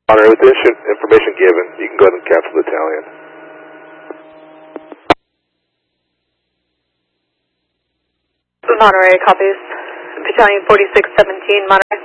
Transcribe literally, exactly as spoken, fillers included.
Monterey, with this information given, you can go ahead and cancel the battalion. Monterey copies. Battalion forty-six seventeen, Monterey.